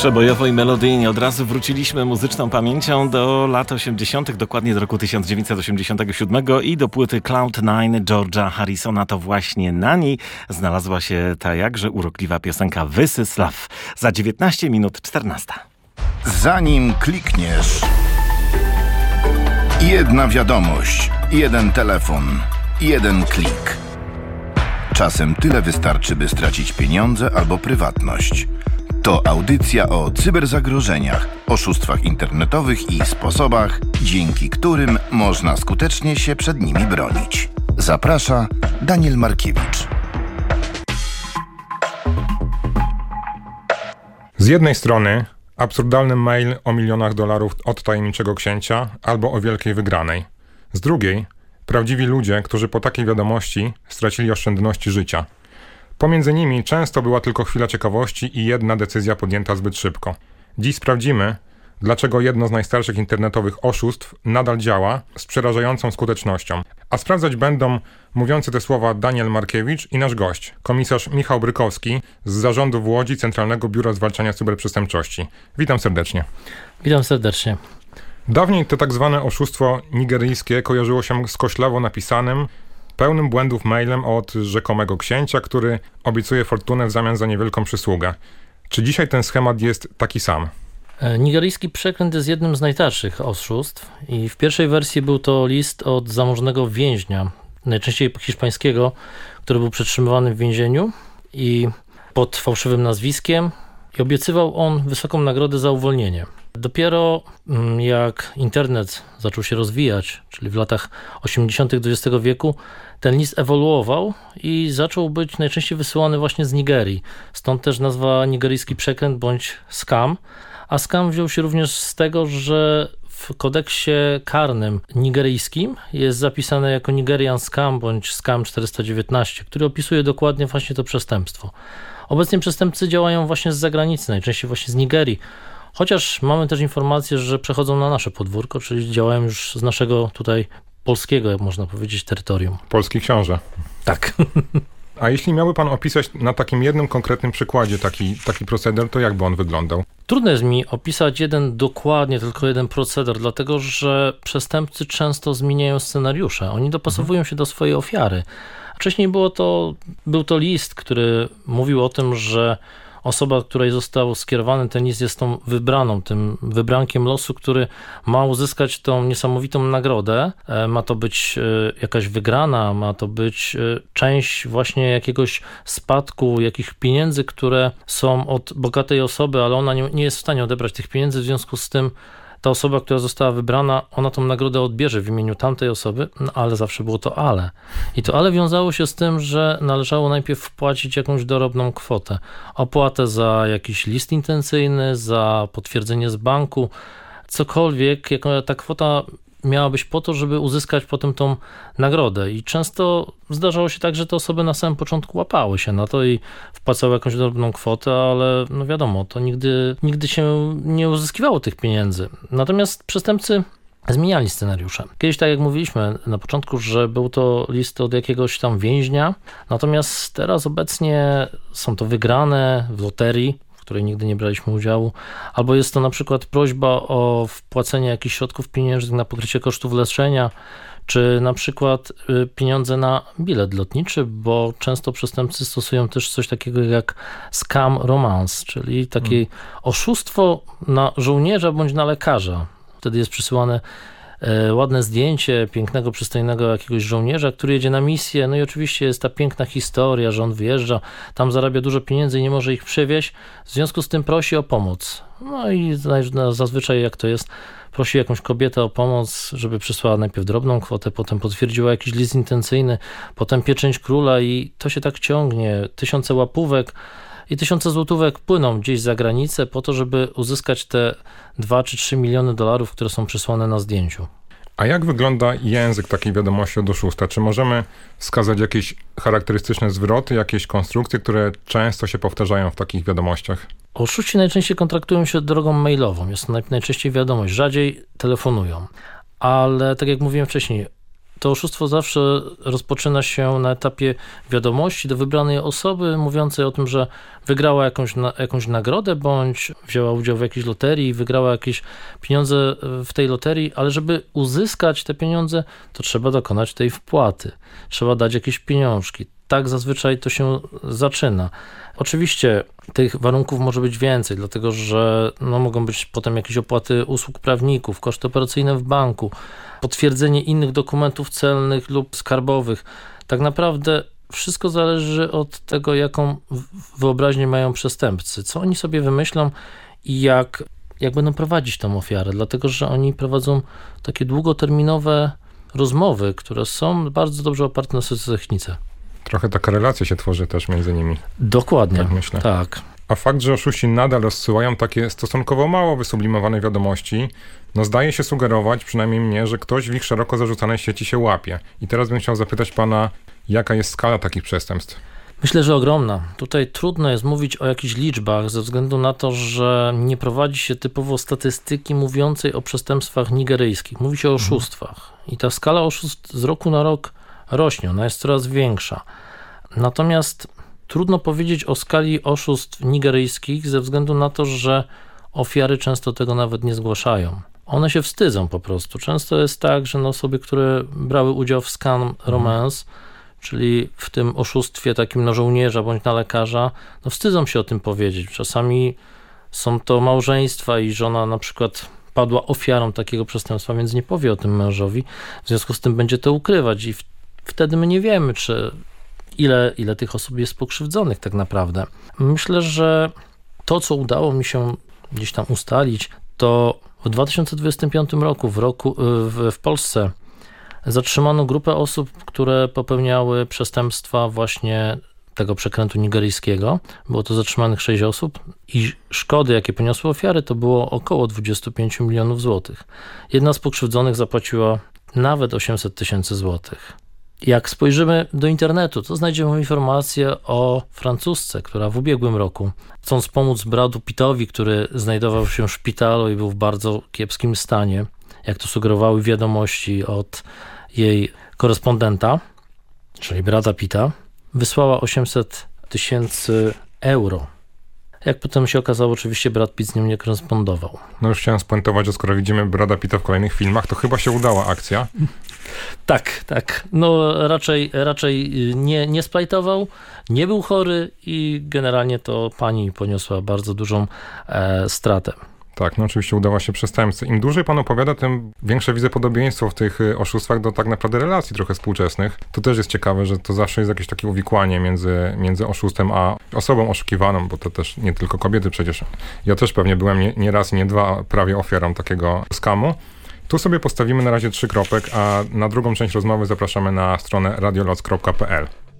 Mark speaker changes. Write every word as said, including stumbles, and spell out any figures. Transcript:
Speaker 1: Przebojowo i melodyjnie od razu wróciliśmy muzyczną pamięcią do lat osiemdziesiątych, dokładnie do roku tysiąc dziewięćset osiemdziesiątego siódmego i do płyty Cloud Nine George'a Harrisona. To właśnie na niej znalazła się ta jakże urokliwa piosenka This is Love. Za dziewiętnaście minut czternasta.
Speaker 2: Zanim klikniesz, jedna wiadomość, jeden telefon, jeden klik. Czasem tyle wystarczy, by stracić pieniądze albo prywatność. To audycja o cyberzagrożeniach, oszustwach internetowych i sposobach, dzięki którym można skutecznie się przed nimi bronić. Zaprasza Daniel Markiewicz.
Speaker 3: Z jednej strony absurdalny mail o milionach dolarów od tajemniczego księcia albo o wielkiej wygranej. Z drugiej prawdziwi ludzie, którzy po takiej wiadomości stracili oszczędności życia. Pomiędzy nimi często była tylko chwila ciekawości i jedna decyzja podjęta zbyt szybko. Dziś sprawdzimy, dlaczego jedno z najstarszych internetowych oszustw nadal działa z przerażającą skutecznością. A sprawdzać będą mówiący te słowa Daniel Markiewicz i nasz gość, komisarz Michał Brykowski z zarządu w Łodzi Centralnego Biura Zwalczania Cyberprzestępczości. Witam serdecznie.
Speaker 4: Witam serdecznie.
Speaker 3: Dawniej to tak zwane oszustwo nigeryjskie kojarzyło się z koślawo napisanym, pełnym błędów mailem od rzekomego księcia, który obiecuje fortunę w zamian za niewielką przysługę. Czy dzisiaj ten schemat jest taki sam?
Speaker 4: Nigeryjski przekręt jest jednym z najstarszych oszustw i w pierwszej wersji był to list od zamożnego więźnia, najczęściej hiszpańskiego, który był przetrzymywany w więzieniu i pod fałszywym nazwiskiem i obiecywał on wysoką nagrodę za uwolnienie. Dopiero jak internet zaczął się rozwijać, czyli w latach osiemdziesiątych dwudziestego wieku, ten list ewoluował i zaczął być najczęściej wysyłany właśnie z Nigerii. Stąd też nazwa nigeryjski przekręt bądź scam. A scam wziął się również z tego, że w kodeksie karnym nigeryjskim jest zapisane jako Nigerian Scam bądź Scam czterysta dziewiętnaście, który opisuje dokładnie właśnie to przestępstwo. Obecnie przestępcy działają właśnie z zagranicy, najczęściej właśnie z Nigerii. Chociaż mamy też informację, że przechodzą na nasze podwórko, czyli działają już z naszego tutaj polskiego, jak można powiedzieć, terytorium.
Speaker 3: Polski książę.
Speaker 4: Tak.
Speaker 3: A jeśli miałby pan opisać na takim jednym konkretnym przykładzie taki, taki proceder, to jak by on wyglądał?
Speaker 4: Trudno jest mi opisać jeden dokładnie, tylko jeden proceder, dlatego że przestępcy często zmieniają scenariusze. Oni dopasowują mhm. się do swojej ofiary. Wcześniej było to, był to list, który mówił o tym, że osoba, której został skierowany ten list, jest tą wybraną, tym wybrankiem losu, który ma uzyskać tą niesamowitą nagrodę. Ma to być jakaś wygrana, ma to być część właśnie jakiegoś spadku, jakichś pieniędzy, które są od bogatej osoby, ale ona nie, nie jest w stanie odebrać tych pieniędzy, w związku z tym ta osoba, która została wybrana, ona tą nagrodę odbierze w imieniu tamtej osoby, no ale zawsze było to ale. I to ale wiązało się z tym, że należało najpierw wpłacić jakąś dorobną kwotę. Opłatę za jakiś list intencyjny, za potwierdzenie z banku, cokolwiek, jaka ta kwota miała być po to, żeby uzyskać potem tą nagrodę. I często zdarzało się tak, że te osoby na samym początku łapały się na to i wpłacały jakąś drobną kwotę, ale no wiadomo, to nigdy, nigdy się nie uzyskiwało tych pieniędzy. Natomiast przestępcy zmieniali scenariusze. Kiedyś, tak jak mówiliśmy na początku, że był to list od jakiegoś tam więźnia, natomiast teraz obecnie są to wygrane w loterii, w której nigdy nie braliśmy udziału, albo jest to na przykład prośba o wpłacenie jakichś środków pieniężnych na pokrycie kosztów leczenia, czy na przykład pieniądze na bilet lotniczy, bo często przestępcy stosują też coś takiego jak scam romance, czyli takie hmm. oszustwo na żołnierza bądź na lekarza. Wtedy jest przysyłane ładne zdjęcie pięknego, przystojnego jakiegoś żołnierza, który jedzie na misję, no i oczywiście jest ta piękna historia, że on wyjeżdża, tam zarabia dużo pieniędzy i nie może ich przywieźć, w związku z tym prosi o pomoc. No i zazwyczaj jak to jest, prosi jakąś kobietę o pomoc, żeby przysłała najpierw drobną kwotę, potem potwierdziła jakiś list intencyjny, potem pieczęć króla i to się tak ciągnie, tysiące łapówek i tysiące złotówek płyną gdzieś za granicę po to, żeby uzyskać te dwa czy trzy miliony dolarów, które są przysłane na zdjęciu.
Speaker 3: A jak wygląda język takiej wiadomości od oszusta? Czy możemy wskazać jakieś charakterystyczne zwroty, jakieś konstrukcje, które często się powtarzają w takich wiadomościach?
Speaker 4: Oszuści najczęściej kontraktują się drogą mailową. Jest to najczęściej wiadomość. Rzadziej telefonują. Ale tak jak mówiłem wcześniej, to oszustwo zawsze rozpoczyna się na etapie wiadomości do wybranej osoby mówiącej o tym, że wygrała jakąś, na, jakąś nagrodę, bądź wzięła udział w jakiejś loterii i wygrała jakieś pieniądze w tej loterii, ale żeby uzyskać te pieniądze, to trzeba dokonać tej wpłaty. Trzeba dać jakieś pieniążki. Tak zazwyczaj to się zaczyna. Oczywiście tych warunków może być więcej, dlatego że no, mogą być potem jakieś opłaty usług prawników, koszty operacyjne w banku, potwierdzenie innych dokumentów celnych lub skarbowych. Tak naprawdę wszystko zależy od tego, jaką wyobraźnię mają przestępcy, co oni sobie wymyślą i jak, jak będą prowadzić tą ofiarę, dlatego że oni prowadzą takie długoterminowe rozmowy, które są bardzo dobrze oparte na technice.
Speaker 3: Trochę taka relacja się tworzy też między nimi.
Speaker 4: Dokładnie,
Speaker 3: tak myślę.
Speaker 4: Tak.
Speaker 3: A fakt, że oszuści nadal rozsyłają takie stosunkowo mało wysublimowane wiadomości, no zdaje się sugerować, przynajmniej mnie, że ktoś w ich szeroko zarzucanej sieci się łapie. I teraz bym chciał zapytać pana, jaka jest skala takich przestępstw?
Speaker 4: Myślę, że ogromna. Tutaj trudno jest mówić o jakichś liczbach ze względu na to, że nie prowadzi się typowo statystyki mówiącej o przestępstwach nigeryjskich. Mówi się o oszustwach. I ta skala oszustw z roku na rok rośnie, ona jest coraz większa. Natomiast trudno powiedzieć o skali oszustw nigeryjskich ze względu na to, że ofiary często tego nawet nie zgłaszają. One się wstydzą po prostu. Często jest tak, że no osoby, które brały udział w scam romance, czyli w tym oszustwie takim na żołnierza bądź na lekarza, no wstydzą się o tym powiedzieć. Czasami są to małżeństwa i żona na przykład padła ofiarą takiego przestępstwa, więc nie powie o tym mężowi. W związku z tym będzie to ukrywać i w, wtedy my nie wiemy, czy ile, ile tych osób jest pokrzywdzonych tak naprawdę. Myślę, że to, co udało mi się gdzieś tam ustalić, to w dwa tysiące dwudziestym piątym roku w, roku, w, w Polsce zatrzymano grupę osób, które popełniały przestępstwa właśnie tego przekrętu nigeryjskiego. Było to zatrzymanych sześć osób i szkody, jakie poniosły ofiary, to było około dwadzieścia pięć milionów złotych. Jedna z pokrzywdzonych zapłaciła nawet osiemset tysięcy złotych. Jak spojrzymy do internetu, to znajdziemy informację o Francuzce, która w ubiegłym roku, chcąc pomóc Bradu Pittowi, który znajdował się w szpitalu i był w bardzo kiepskim stanie, jak to sugerowały wiadomości od jej korespondenta, czyli Brada Pitta, wysłała osiemset tysięcy euro. Jak potem się okazało, oczywiście Brad Pitt z nią nie korespondował.
Speaker 3: No już chciałem spuentować, że skoro widzimy Brada Pitta w kolejnych filmach, to chyba się udała akcja.
Speaker 4: Tak, tak. No raczej, raczej nie, nie splajtował, nie był chory i generalnie to pani poniosła bardzo dużą e, stratę.
Speaker 3: Tak, no oczywiście udała się przestępcy. Im dłużej pan opowiada, tym większe widzę podobieństwo w tych oszustwach do tak naprawdę relacji trochę współczesnych. To też jest ciekawe, że to zawsze jest jakieś takie uwikłanie między, między oszustem a osobą oszukiwaną, bo to też nie tylko kobiety przecież. Ja też pewnie byłem nie, nie raz, nie dwa prawie ofiarą takiego skamu. Tu sobie postawimy na razie trzy kropek, a na drugą część rozmowy zapraszamy na stronę radioloc kropka p l.